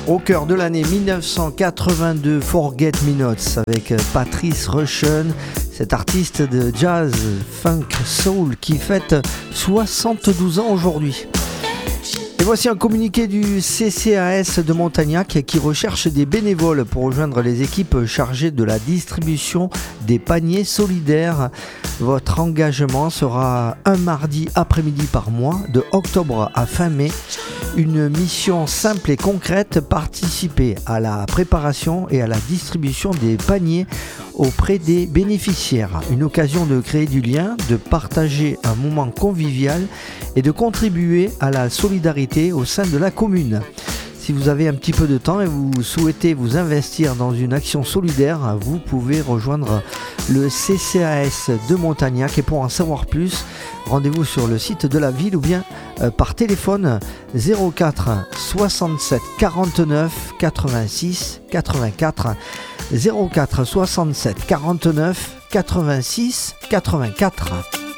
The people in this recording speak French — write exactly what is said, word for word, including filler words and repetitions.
Au cœur de l'année dix-neuf cent quatre-vingt-deux, Forget Me Nots avec Patrice Rushen, cet artiste de jazz, funk, soul qui fête soixante-douze ans aujourd'hui. Et voici un communiqué du C C A S de Montagnac qui recherche des bénévoles pour rejoindre les équipes chargées de la distribution des paniers solidaires. Votre engagement sera un mardi après-midi par mois, de octobre à fin mai. Une mission simple et concrète, participer à la préparation et à la distribution des paniers auprès des bénéficiaires. Une occasion de créer du lien, de partager un moment convivial et de contribuer à la solidarité au sein de la commune. Si vous avez un petit peu de temps et vous souhaitez vous investir dans une action solidaire, vous pouvez rejoindre le C C A S de Montagnac. Et pour en savoir plus, rendez-vous sur le site de la ville ou bien euh, par téléphone zéro quatre soixante-sept quarante-neuf quatre-vingt-six quatre-vingt-quatre zéro quatre soixante-sept quarante-neuf quatre-vingt-six quatre-vingt-quatre.